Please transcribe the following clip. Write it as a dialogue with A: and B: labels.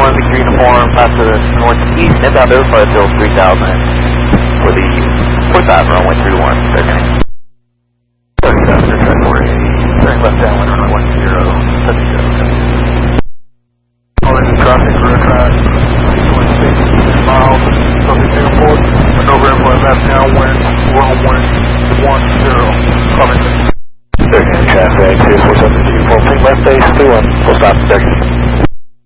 A: Victory Uniform, pass to the northeast, inbound overflight till 3000 for the 45 runway 31, second. 30 after track 480, turning left downwind runway 10, 70.
B: Calling in traffic for a track, 6 miles, Southern Airport, maneuver input left downwind, runway 10, coming.
A: 30 traffic, 2472, full ping left base, 31, full stop, 30.